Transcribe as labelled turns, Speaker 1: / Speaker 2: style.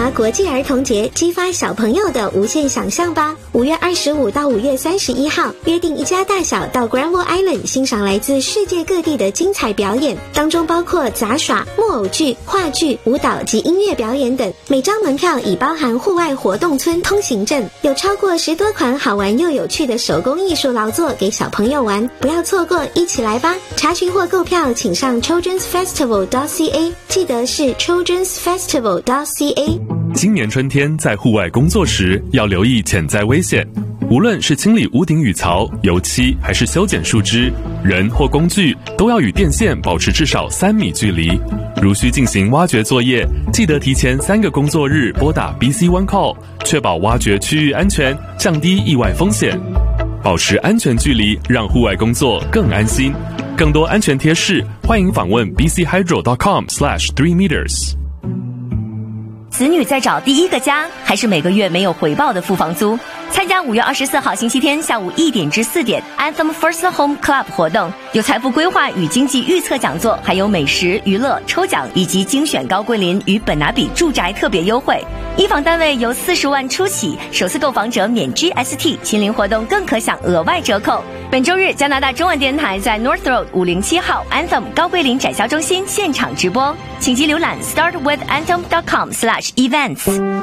Speaker 1: 拿国际儿童节激发小朋友的无限想象吧。5月25到5月31号，约定一家大小到 Granville Island 欣赏来自世界各地的精彩表演，当中包括杂耍、木偶剧、话剧、舞蹈及音乐表演等。每张门票已包含户外活动村通行证，有超过10多款好玩又有趣的手工艺术劳作给小朋友玩，不要错过，一起来吧！查询或购票请上 childrensfestival.ca， 记得是 childrensfestival.ca。
Speaker 2: 今年春天在户外工作时要留意潜在危险，无论是清理屋顶雨槽、油漆还是修剪树枝，人或工具都要与电线保持至少3米距离。如需进行挖掘作业，记得提前3个工作日拨打 BC One Call， 确保挖掘区域安全，降低意外风险。保持安全距离，让户外工作更安心。更多安全贴士，欢迎访问 bchydro.com/3meters。
Speaker 3: 子女在找第一个家，还是每个月没有回报的付房租？参加5月24号星期天下午1点至4点 Anthem First Home Club 活动，有财富规划与经济预测讲座，还有美食、娱乐、抽奖以及精选高桂林与本拿比住宅特别优惠。一房单位由40万初起，首次购房者免 GST， 亲临活动更可享额外折扣。本周日，加拿大中文电台在 North Road 507号 Anthem 高桂林展销中心现场直播，请即浏览 startwithanthem.com/events。